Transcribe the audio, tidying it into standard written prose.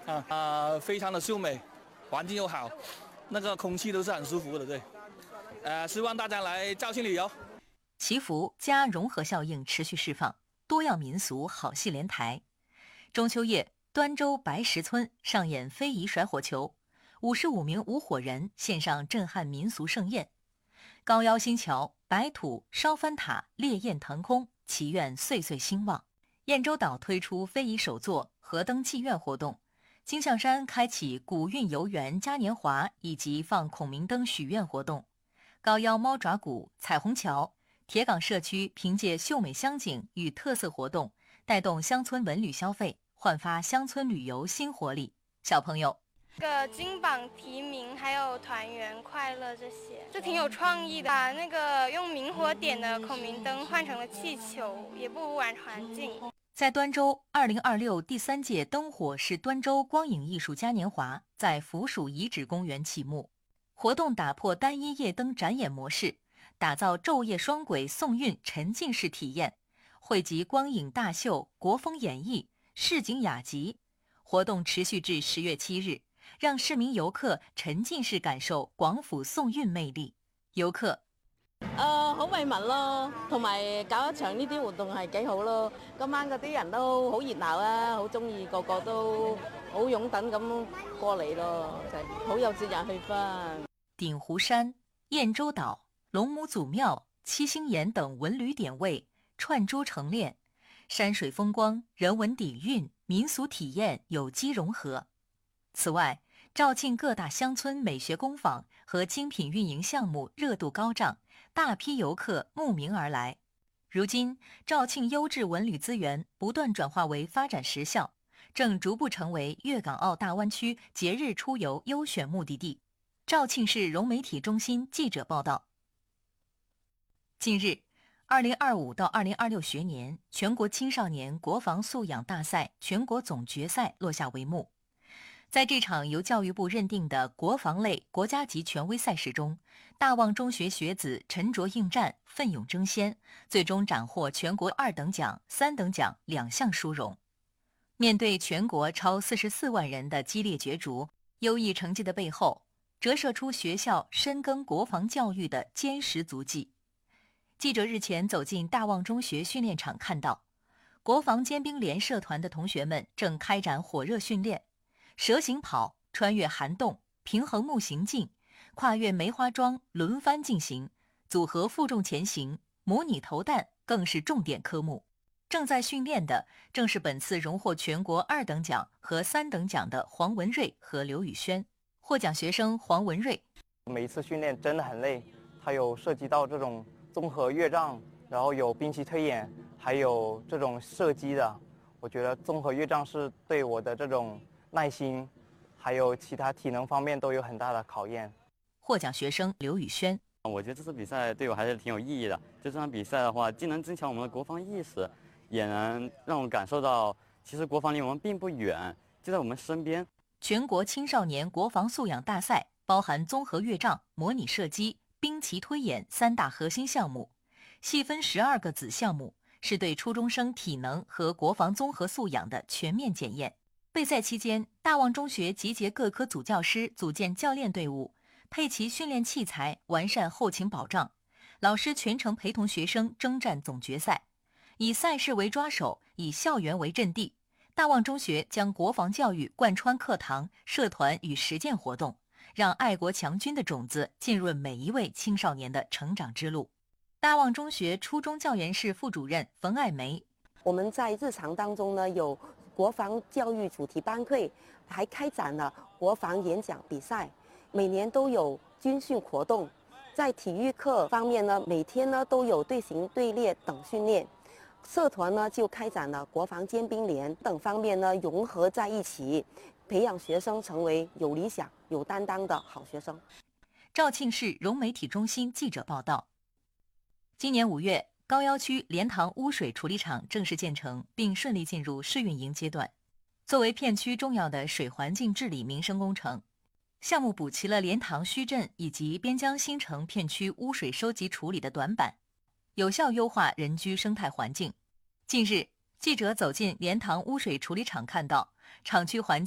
非常的秀美，环境又好，那个空气都是很舒服的，对。希望大家来肇庆旅游。 祈福加融合效应持续释放，多样民俗好戏连台。中秋夜，端州白石村上演非遗甩火球，55名舞火人献上震撼民俗盛宴。高腰新桥、白土、烧翻塔、烈焰腾空，祈愿岁岁兴旺。燕洲岛推出非遗首作河灯祭愿活动，金象山开启古韵游园嘉年华以及放孔明灯许愿活动。高腰猫爪谷、彩虹桥、铁岗社区凭借秀美乡景与特色活动，带动乡村文旅消费，焕发乡村旅游新活力。小朋友， 金榜题名还有团圆快乐这些，就挺有创意的。把那个用明火点的孔明灯换成了气球，也不污染环境。 在端州2026第3届灯火是端州光影艺术嘉年华在福蜀遗址公园启幕。活动打破单一夜灯展演模式，打造昼夜双轨送运沉浸式体验，汇集光影大秀、国风演绎、市井雅集。活动持续至10月7日，让市民遊客沉浸式感受廣府送運魅力。遊客好慰問咯，同埋搞一場呢啲活動係幾好咯。今晚嗰啲人都好熱鬧啊，好中意，個個都好擁躉咁過嚟咯，就係好有節日氣氛。 鼎湖山、燕洲島、龍母祖廟、七星岩等文旅點位串珠成鏈，山水風光、人文底蘊、民俗體驗有機融合。此外，肇慶各大鄉村美學工坊和精品運營項目熱度高漲，大批遊客慕名而來。如今，肇慶優質文旅資源不斷轉化為發展實效，正逐步成為粵港澳大灣區節日出遊優選目的地。肇慶市融媒體中心記者報道。近日，2025到2026學年全國青少年國防素養大賽全國總決賽落下帷幕。在這場由教育部認定的國防類國家級權威賽事中，大望中學學子沉着應戰，奮勇爭先，最終斬獲全國2等獎、3等獎2項殊榮。面對全國超44萬人的激烈角逐，優異成績的背後，折射出學校深耕國防教育的堅實足跡。記者日前走進大望中學訓練場，看到國防尖兵連社團的同學們正開展火熱訓練，蛇形跑、穿越涵洞、平衡木行進、跨越梅花樁輪番進行，組合負重前行、模擬投彈更是重點科目。正在訓練的正是本次榮獲全國2等獎和3等獎的黃文瑞和劉宇軒。獲獎學生黃文瑞， 每一次訓練真的很累，它有涉及到這種綜合越障，然後有兵棋推演，還有這種射擊的。我覺得綜合越障是對我的這種耐心還有其他體能方面都有很大的考驗。 獲獎學生劉宇軒， 我覺得這次比賽對我還是挺有意義的，就這場比賽的話既能增強我們的國防意識，也能讓我感受到其實國防離我們並不遠，就在我們身邊。 全國青少年國防素養大賽包含綜合越障、模擬射擊、兵棋推演3大核心項目，細分12個子項目，是對初中生體能和國防綜合素養的全面檢驗。備賽期間，大望中學集結各科組教師組建教練隊伍，配齊訓練器材，完善後勤保障。老師全程陪同學生征戰總決賽，以賽事為抓手，以校園為陣地。大望中學將國防教育貫穿課堂、社團與實踐活動，讓愛國強軍的種子浸潤每一位青少年的成長之路。大望中學初中教研室副主任馮愛梅， 我們在日常當中呢，有國防教育主題班會，還開展了國防演講比賽，每年都有軍訓活動。在體育課方面呢，每天呢都有隊形隊列等訓練。社團呢就開展了國防尖兵連等方面呢融合在一起，培養學生成為有理想、有擔當的好學生。 肇慶市融媒體中心記者報道，今年5月，高要區蓮塘污水處理廠正式建成，並順利進入試運營階段。作為片區重要的水環境治理民生工程，項目補齊了蓮塘墟鎮以及邊疆新城片區污水收集處理的短板，有效優化人居生態環境。近日，記者走進蓮塘污水處理廠，看到廠區環境